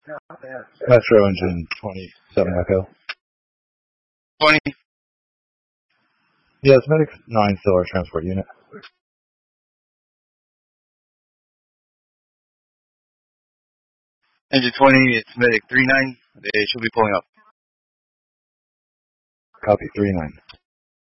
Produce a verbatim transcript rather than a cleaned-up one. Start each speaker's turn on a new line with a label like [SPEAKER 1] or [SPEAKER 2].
[SPEAKER 1] Metro engine twenty-seven Echo.
[SPEAKER 2] twenty.
[SPEAKER 1] Yeah, it's Medic nine still our transport unit.
[SPEAKER 2] Engine twenty, it's Medic three nine. They should be pulling up.
[SPEAKER 1] Copy three nine.